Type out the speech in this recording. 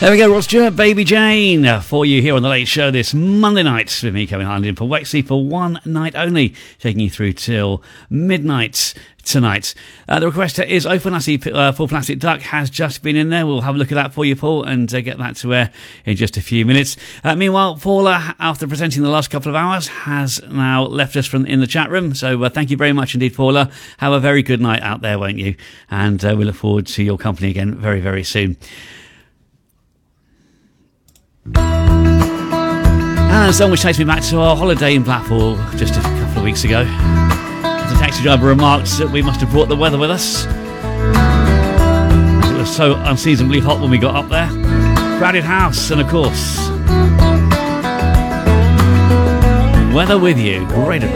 There we go, Rod Stewart, Baby Jane, for you here on The Late Show this Monday night with me, Kevin Harland, in for Wexley for one night only, taking you through till midnight tonight. The requester is Open. I see Full Plastic Duck has just been in there. We'll have a look at that for you, Paul, and get that to air in just a few minutes. Meanwhile, Paula, after presenting the last couple of hours, has now left us in the chat room. So thank you very much indeed, Paula. Have a very good night out there, won't you? And we look forward to your company again very, very soon. And a song which takes me back to our holiday in Blackpool just a couple of weeks ago. The taxi driver remarked that we must have brought the weather with us. It was so unseasonably hot when we got up there. Crowded house, and of course, weather with you. Great.